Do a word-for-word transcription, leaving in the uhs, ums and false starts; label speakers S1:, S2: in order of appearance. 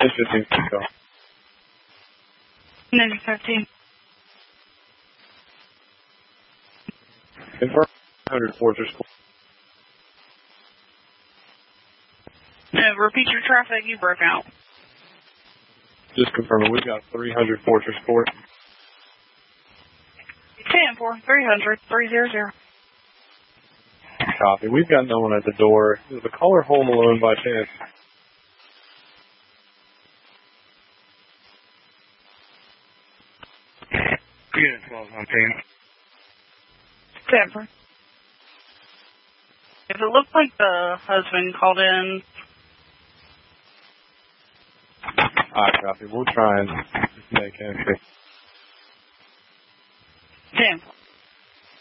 S1: fifteen, go.
S2: Negative fifteen.
S1: Confirm one hundred Fortress Court.
S2: No, repeat your traffic, you broke out.
S1: Just confirming, we've got three hundred Fortress Court.
S2: ten four, three hundred, three hundred.
S1: Copy. We've got no one at the door. Is the caller home alone by chance?
S3: Unit twelve nineteen.
S2: Stanford. If it looked like the husband called in.
S1: Alright, copy. We'll try and make entry.
S2: Stanford.